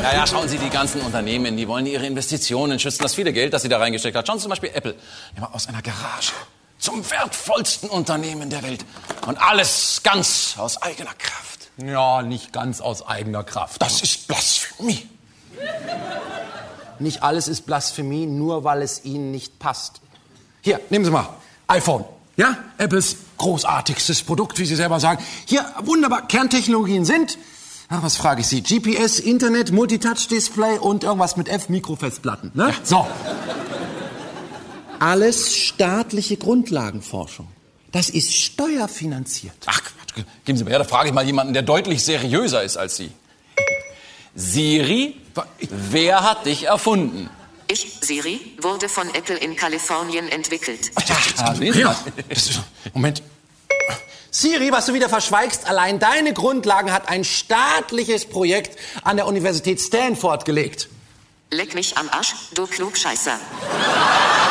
Ja, schauen Sie, die ganzen Unternehmen, die wollen ihre Investitionen schützen. Das viele Geld, das sie da reingesteckt hat. Schauen Sie zum Beispiel Apple. Ja, aus einer Garage zum wertvollsten Unternehmen der Welt. Und alles ganz aus eigener Kraft. Ja, nicht ganz aus eigener Kraft. Das ist Blasphemie. Nicht alles ist Blasphemie, nur weil es Ihnen nicht passt. Hier, nehmen Sie mal, iPhone. Ja, Apples großartigstes Produkt, wie Sie selber sagen. Hier, wunderbar, Kerntechnologien sind, ach, was frage ich Sie, GPS, Internet, Multitouch-Display und irgendwas mit F, Mikrofestplatten. Ne? Ja. So. Alles staatliche Grundlagenforschung. Das ist steuerfinanziert. Ach, geben Sie mir her, da frage ich mal jemanden, der deutlich seriöser ist als Sie. Siri, wer hat dich erfunden? Ich, Siri, wurde von Apple in Kalifornien entwickelt. Ja. Moment. Siri, was du wieder verschweigst, allein deine Grundlagen hat ein staatliches Projekt an der Universität Stanford gelegt. Leck mich am Arsch, du Klugscheißer.